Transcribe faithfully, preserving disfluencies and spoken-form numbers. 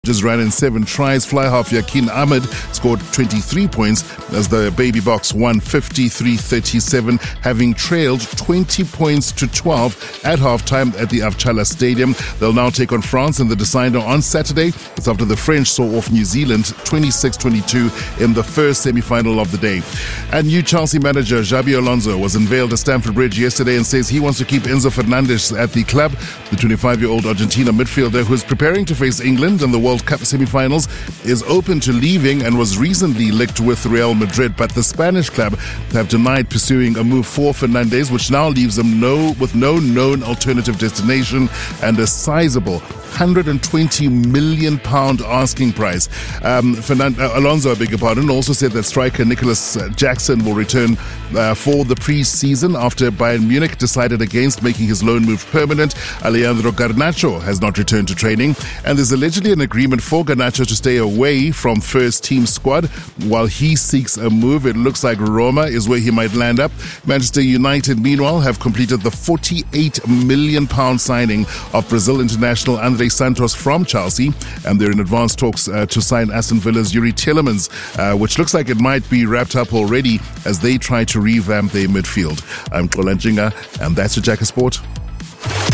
Just ran in seven tries. Fly half Yakin Ahmed scored twenty-three points as the Baby Box won fifty-three thirty-seven, having trailed twenty points to twelve at halftime at the Avchala Stadium. They'll now take on France in the decider on Saturday. It's after the French saw off New Zealand twenty-six twenty-two in the first semi-final of the day. And new Chelsea manager Xabi Alonso was unveiled at Stamford Bridge yesterday and says he wants to keep Enzo Fernandez at the club. The twenty-five-year-old Argentina midfielder, who is preparing to face England in the World Cup semi-finals, is open to leaving and was recently linked with Real Madrid, but the Spanish club have denied pursuing a move for Fernandez, which now leaves them no with no known alternative destination and a sizable one hundred twenty million pound asking price. Um, Fernand- uh, Alonso, I beg your pardon, also said that striker Nicholas Jackson will return uh, for the pre-season after Bayern Munich decided against making his loan move permanent. Alejandro Garnacho has not returned to training, and there's allegedly an agreement for Garnacho to stay away from first team squad while he seeks a move. It looks like Roma is where he might land up. Manchester United, meanwhile, have completed the forty-eight million pound signing of Brazil international Andre Santos from Chelsea, and they're in advanced talks uh, to sign Aston Villa's Yuri Tielemans, uh, which looks like it might be wrapped up already as they try to revamp their midfield. I'm Xola Njinga, and that's your Jack of Sport.